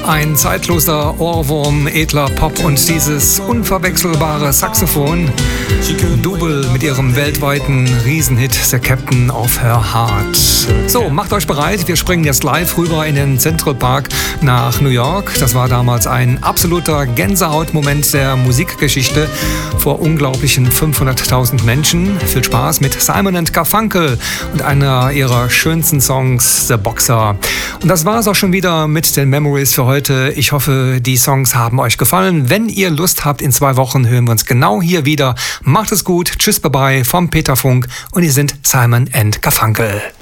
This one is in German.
Ein zeitloser Ohrwurm, edler Pop und dieses unverwechselbare Saxophon. Double mit ihrem weltweiten Riesenhit The Captain of Her Heart. So, macht euch bereit, wir springen jetzt live rüber in den Central Park nach New York. Das war damals ein absoluter Gänsehautmoment der Musikgeschichte vor unglaublichen 500.000 Menschen. Viel Spaß mit Simon & Garfunkel und einer ihrer schönsten Songs, The Boxer. Und das war es auch schon wieder mit den Memories für heute. Ich hoffe, die Songs haben euch gefallen. Wenn ihr Lust habt, in 2 Wochen hören wir uns genau hier wieder. Macht es gut. Tschüss, bye bye vom Peter Funk. Und ihr sind Simon & Garfunkel.